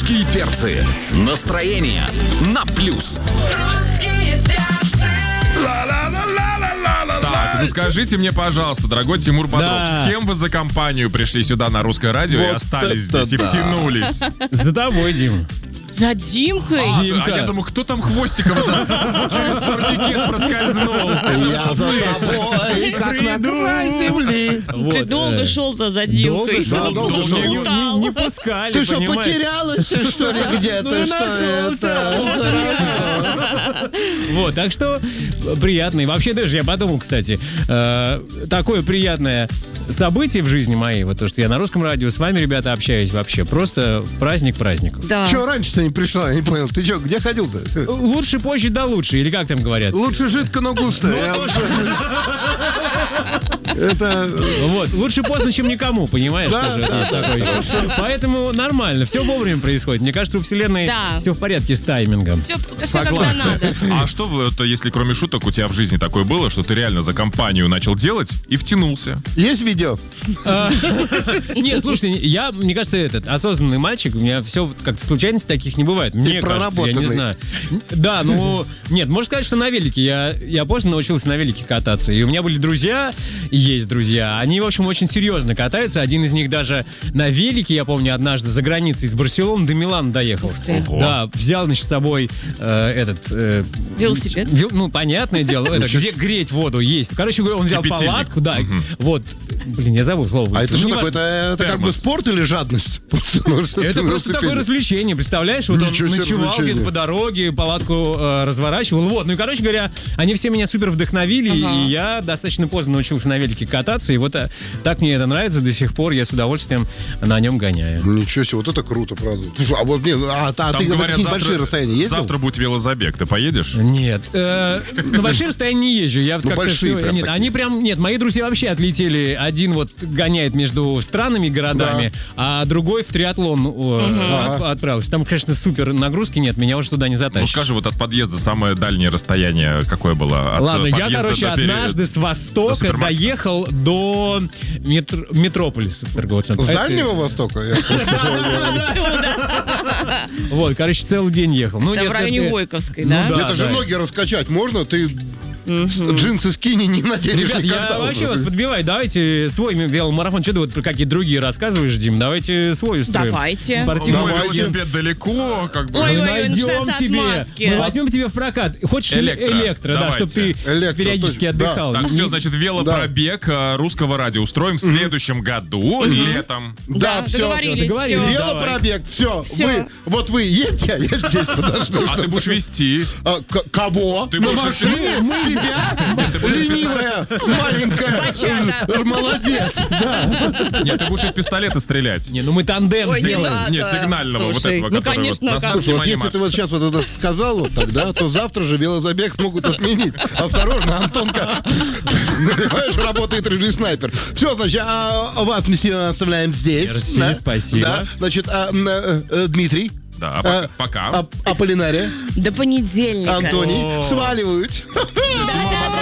Русские перцы. Настроение на плюс. Так, ну скажите мне, пожалуйста, дорогой Тимур Бодров, Да. с кем вы за компанию пришли сюда на Русское радио и Вот остались это здесь, и да. втянулись? За тобой, Дим. За Димкой? Димка. А я думаю, кто там хвостиком через турникет проскользнул? Я за тобой, как на край земли. Вот, Ты долго шел-то за Димкой. Долго, долго шел. не пускали, Ты что, понимаешь? потерялась, что ли, где-то? Ну, Что нашелся. это? Вот, так что приятно. И вообще даже я подумал, кстати, такое приятное событие в жизни моей, вот то, что я на Русском радио с вами, ребята, общаюсь вообще. Просто праздник праздников. Да. Чего раньше-то не пришла? Я не понял. Ты что, где ходил-то? Лучше позже, да лучше, или как там говорят? Лучше жидко, но густо. Это... Вот, лучше поздно, чем никому, понимаешь? Да, Тоже да, есть да, такое еще. Поэтому нормально, все вовремя происходит. Мне кажется, у Вселенной Да. все в порядке с таймингом. Все когда Согласен. надо. А что, если кроме шуток у тебя в жизни такое было, что ты реально за компанию начал делать и втянулся? Есть видео? Нет, слушайте, мне кажется, осознанный мальчик, у меня все как-то случайностей таких не бывает. Мне кажется, я не проработанный. знаю. Да, нет, можно сказать, что на велике. Я поздно научился на велике кататься. И у меня были друзья, и есть друзья. Они, в общем, очень серьезно катаются. Один из них даже на велике, я помню, однажды за границей из Барселоны до Милана доехал. ты. Да, взял, значит, с собой Велосипед? Ну, понятное дело, где греть воду есть. Короче говоря, он взял Кипятильник. палатку, да, вот. Блин, я забыл слово. А это Ну, что неважно. такое? Это как бы Термос. спорт или жадность? Просто, ну, что Это ты на просто такое велосипеде? развлечение, представляешь? Вот он Ничего себе ночевал развлечение. где-то по дороге, палатку разворачивал. Вот, ну и, короче говоря, они все меня супер вдохновили, и я достаточно поздно научился на велике кататься, и вот так мне это нравится до сих пор, я с удовольствием на нем гоняю. Ничего себе, вот это круто, правда. Слушай, а вот мне, Там ты на говорят, такие большие расстояния ездил? завтра будет велозабег. Ты поедешь? Нет, на большие расстояния не езжу. Я вот Ну, как-то большие всё- прям Нет, такие. они прям, нет, мои друзья вообще отлетели. Один вот гоняет между странами, городами, а другой в триатлон отправился. Там, конечно, супер нагрузки нет, меня уже туда не Ну затащишь. скажи, вот от подъезда самое дальнее расстояние какое было? От Ладно, я, подъезда короче, до однажды с до востока супермаркета. доехал до Метрополиса торгового центра. С Дальнего Востока? Я просто Вот, короче, целый день ехал. Ну, Это нет, в районе это- Войковской, ну да? да. Это же ноги раскачать можно? Ты джинсы скини не наденешь Ребят, никогда. я вообще вас подбиваю. Давайте свой веломарафон. Что ты вот про какие другие рассказываешь, Дим? Давайте свой устроим. Давайте. Спортивный. Мой Давайте. велосипед далеко, как бы. Ой, Мы ой, найдем начинаются тебе. отмазки. Мы возьмем тебе в прокат. Хочешь Электро. да, чтобы ты Электро, периодически точно. Да. отдыхал. Так, Не- все, значит, велопробег Русского радио устроим в следующем году, летом. Да, все. договорились. договорились. всё. Велопробег, все. Всё. Вы едете, а я здесь подожду. А ты будешь вести. Кого? Ты На будешь машине? Тебя? Ленивая, маленькая. Бачата. Молодец. Да. Нет, ты будешь из пистолета стрелять. Не, ну мы тандем Ой, не сделаем. надо. Не, сигнального, вот Слушай, этого, ну, который конечно, вот на как- Слушай, вот внимание если ты марш. вот сейчас вот это сказал вот тогда, то завтра же велозабег могут отменить. Осторожно, Антонка, понимаешь, работает рыжий снайпер. Все, значит, вас мы сегодня оставляем здесь. Мерси, Да, спасибо. Да, значит, Дмитрий, Да, пока. Аполлинария, До понедельника. Антоний сваливают. Да-да-да.